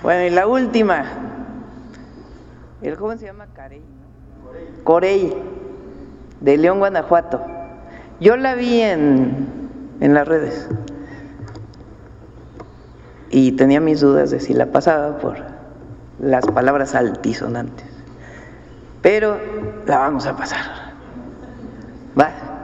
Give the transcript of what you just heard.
Bueno, y la última. El joven se llama Carey, ¿no? Corey, de León, Guanajuato. Yo la vi en las redes y tenía mis dudas de si la pasaba por las palabras altisonantes, pero la vamos a pasar. Va.